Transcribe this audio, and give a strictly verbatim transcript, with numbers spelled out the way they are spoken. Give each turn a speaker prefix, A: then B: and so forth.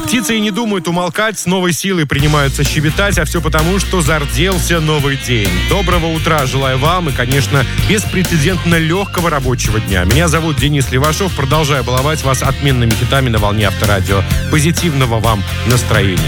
A: Птицы и не думают умолкать, с новой силой принимаются щебетать, а все потому, что зарделся новый день. Доброго утра желаю вам и, конечно, беспрецедентно легкого рабочего дня. Меня зовут Денис Левашов, продолжаю баловать вас отменными хитами на волне Авторадио. Позитивного вам настроения.